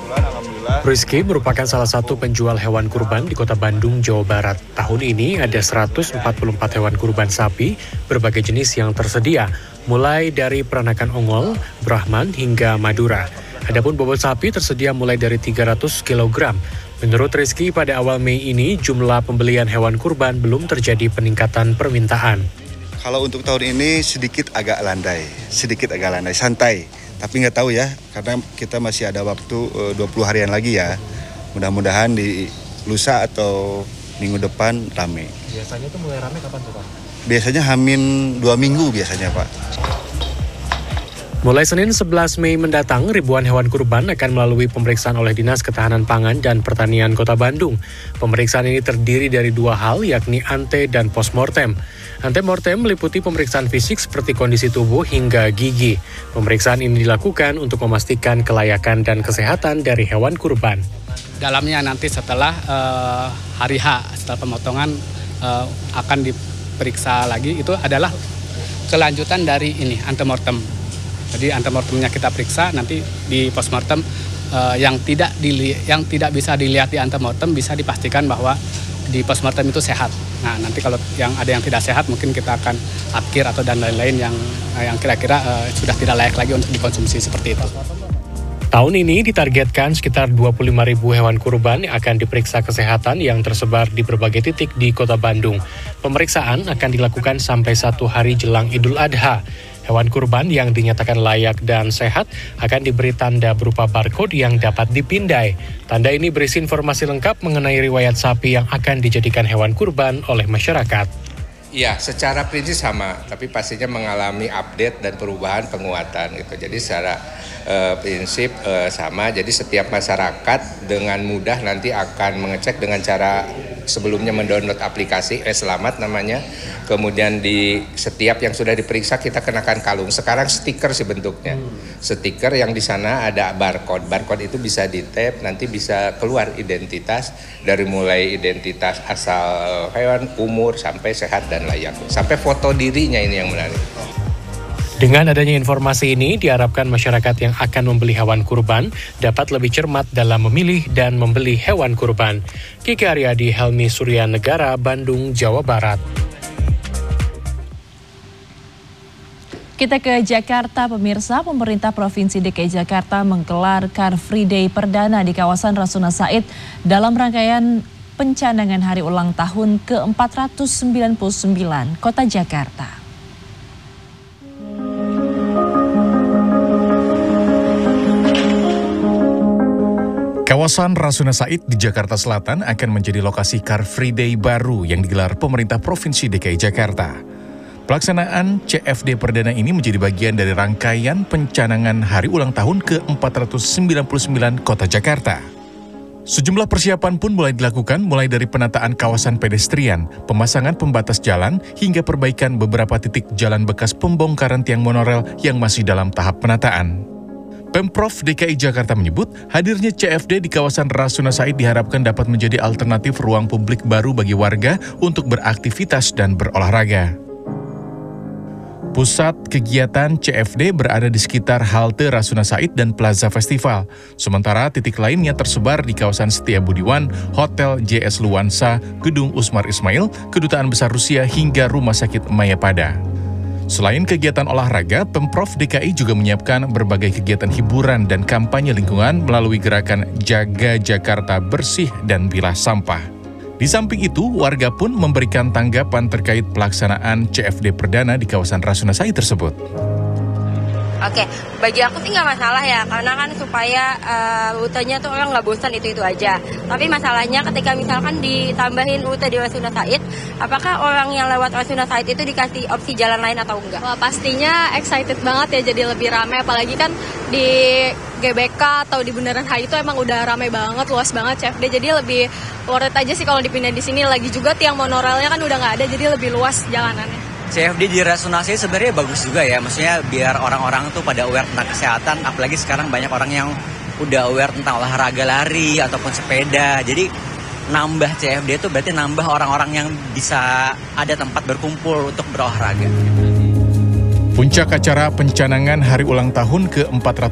Rizky merupakan salah satu penjual hewan kurban di Kota Bandung, Jawa Barat. Tahun ini ada 144 hewan kurban sapi berbagai jenis yang tersedia, mulai dari peranakan Ongol, Brahman, hingga Madura. Adapun bobot sapi tersedia mulai dari 300 kg. Menurut Rizky, pada awal Mei ini jumlah pembelian hewan kurban belum terjadi peningkatan permintaan. Kalau untuk tahun ini sedikit agak landai, santai. Tapi nggak tahu ya, karena kita masih ada waktu 20 harian lagi ya. Mudah-mudahan di lusa atau minggu depan rame. Biasanya tuh mulai rame kapan tuh, Pak? Biasanya hamin 2 minggu biasanya, Pak. Mulai Senin 11 Mei mendatang, ribuan hewan kurban akan melalui pemeriksaan oleh Dinas Ketahanan Pangan dan Pertanian Kota Bandung. Pemeriksaan ini terdiri dari 2 hal, yakni ante dan postmortem. Antemortem meliputi pemeriksaan fisik seperti kondisi tubuh hingga gigi. Pemeriksaan ini dilakukan untuk memastikan kelayakan dan kesehatan dari hewan kurban. Dalamnya nanti setelah hari H, setelah pemotongan akan diperiksa lagi, itu adalah kelanjutan dari ini, antemortem. Jadi antemortemnya kita periksa, nanti di postmortem yang tidak bisa dilihat di antemortem bisa dipastikan bahwa di postmortem itu sehat. Nah, nanti kalau ada yang tidak sehat mungkin kita akan apkir atau dan lain-lain yang kira-kira sudah tidak layak lagi untuk dikonsumsi seperti itu. Tahun ini ditargetkan sekitar 25.000 hewan kurban yang akan diperiksa kesehatan yang tersebar di berbagai titik di Kota Bandung. Pemeriksaan akan dilakukan sampai 1 hari jelang Idul Adha. Hewan kurban yang dinyatakan layak dan sehat akan diberi tanda berupa barcode yang dapat dipindai. Tanda ini berisi informasi lengkap mengenai riwayat sapi yang akan dijadikan hewan kurban oleh masyarakat. Ya, secara prinsip sama, tapi pastinya mengalami update dan perubahan penguatan gitu. Jadi secara prinsip sama, jadi setiap masyarakat dengan mudah nanti akan mengecek dengan cara sebelumnya mendownload aplikasi Selamat namanya. Kemudian di setiap yang sudah diperiksa kita kenakan kalung. Sekarang stiker sih bentuknya. Stiker yang di sana ada barcode. Barcode itu bisa di-tap, nanti bisa keluar identitas dari mulai identitas asal hewan, umur sampai sehat dan layak. Sampai foto dirinya ini yang menarik. Dengan adanya informasi ini, diharapkan masyarakat yang akan membeli hewan kurban dapat lebih cermat dalam memilih dan membeli hewan kurban. Kiki Aryadi, Helmi Suryanegara, Bandung, Jawa Barat. Kita ke Jakarta, pemirsa. Pemerintah Provinsi DKI Jakarta menggelar Car Free Day perdana di kawasan Rasuna Said dalam rangkaian pencanangan hari ulang tahun ke-499 Kota Jakarta. Kawasan Rasuna Said di Jakarta Selatan akan menjadi lokasi Car Free Day baru yang digelar pemerintah Provinsi DKI Jakarta. Pelaksanaan CFD perdana ini menjadi bagian dari rangkaian pencanangan hari ulang tahun ke-499 Kota Jakarta. Sejumlah persiapan pun mulai dilakukan, mulai dari penataan kawasan pedestrian, pemasangan pembatas jalan, hingga perbaikan beberapa titik jalan bekas pembongkaran tiang monorel yang masih dalam tahap penataan. Pemprov DKI Jakarta menyebut, hadirnya CFD di kawasan Rasuna Said diharapkan dapat menjadi alternatif ruang publik baru bagi warga untuk beraktivitas dan berolahraga. Pusat kegiatan CFD berada di sekitar halte Rasuna Said dan Plaza Festival. Sementara titik lainnya tersebar di kawasan Setia Budiwan, Hotel JS Luansa, Gedung Usmar Ismail, Kedutaan Besar Rusia hingga Rumah Sakit Mayapada. Selain kegiatan olahraga, Pemprov DKI juga menyiapkan berbagai kegiatan hiburan dan kampanye lingkungan melalui gerakan Jaga Jakarta Bersih dan Pilah Sampah. Di samping itu, warga pun memberikan tanggapan terkait pelaksanaan CFD perdana di kawasan Rasuna Said tersebut. Oke, bagi aku sih nggak masalah ya, karena kan supaya rutenya tuh orang nggak bosan itu aja. Tapi masalahnya ketika misalkan ditambahin rute di Rasuna Said, apakah orang yang lewat Rasuna Said itu dikasih opsi jalan lain atau enggak? Wah, pastinya excited banget ya, jadi lebih ramai, apalagi kan di GBK atau di Bundaran HI itu emang udah ramai banget, luas banget CFD, jadi lebih worth it aja sih kalau dipindah di sini. Lagi juga tiang monorelnya kan udah nggak ada, jadi lebih luas jalanannya. CFD di Rasuna Said sebenarnya bagus juga ya, maksudnya biar orang-orang tuh pada aware tentang kesehatan, apalagi sekarang banyak orang yang udah aware tentang olahraga lari ataupun sepeda, jadi nambah CFD itu berarti nambah orang-orang yang bisa ada tempat berkumpul untuk berolahraga. Puncak acara pencanangan hari ulang tahun ke-400